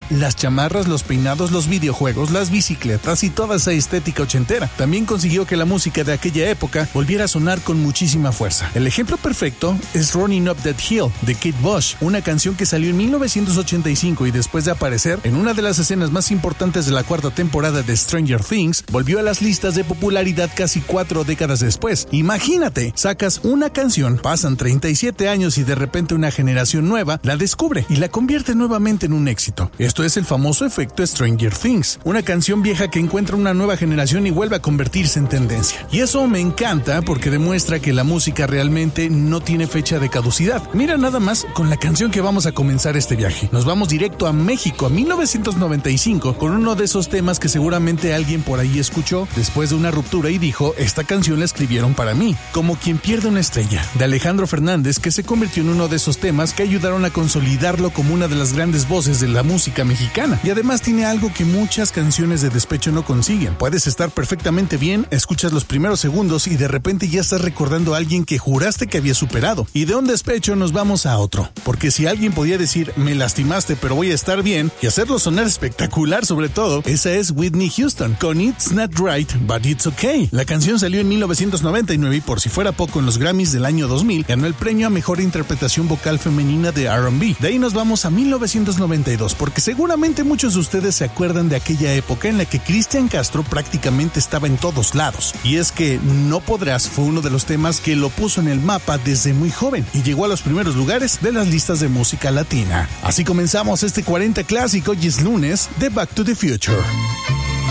las chamarras, los peinados, los videojuegos, las bicicletas y toda esa estética ochentera. También consiguió que la música de aquella época volviera a sonar con muchísima fuerza. El ejemplo perfecto es Running Up That Hill de Kate Bush, una canción que salió en 1985 y después de aparecer en una de las escenas más importantes de la cuarta temporada de Stranger Things, volvió a las listas de popularidad casi 4 décadas después. Imagínate, sacas una canción, pasan 37 años y de repente una generación nueva la descubre y la convierte nuevamente en un éxito. Esto es el famoso efecto Stranger Things, una canción vieja que encuentra una nueva generación y vuelve a convertirse en tendencia. Y eso me encanta porque demuestra que la música realmente no tiene fecha de caducidad. Mira nada más con la canción que vamos a comenzar este viaje. Nos vamos directo a México, a 1995, con uno de esos temas que seguramente alguien por ahí escuchó después de una ruptura y dijo, esta canción la escribieron para mí, Como quien pierde una estrella, de Alejandro Fernández, que se convirtió en uno de esos temas que ayudaron a consolidarlo como una de las grandes voces de la música mexicana. Y además tiene algo que muchas canciones de despecho no consiguen. Puedes estar perfectamente bien, escuchas los primeros segundos y de repente ya estás recordando a alguien que juraste que había superado. Y de un despecho nos vamos a otro. Porque si alguien podía decir, me lastimaste pero voy a estar bien, y hacerlo sonar espectacular sobre todo, esa es Whitney Houston, con It's Not Right, But It's Okay. La canción salió en 1999 y por si fuera poco en los Grammys del año 2000, ganó el premio a Mejor Interpretación Vocal Femenina de R&B. De ahí nos vamos a 1992, porque seguramente muchos de ustedes se acuerdan de aquella época en la que Cristian Castro prácticamente estaba en todos lados. Y es que No Podrás fue uno de los temas que lo puso en el mapa desde muy joven y llegó a los primeros lugares de las listas de música latina. Así comenzamos este 40 clásico y es lunes de Back to the Future.